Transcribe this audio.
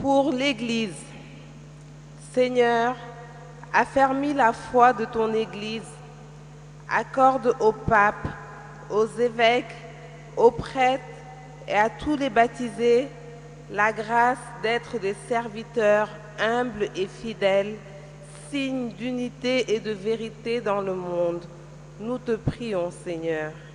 Pour l'Église, Seigneur, affermis la foi de ton Église, accorde au pape, aux évêques, aux prêtres et à tous les baptisés la grâce d'être des serviteurs humbles et fidèles, signe d'unité et de vérité dans le monde. Nous te prions, Seigneur.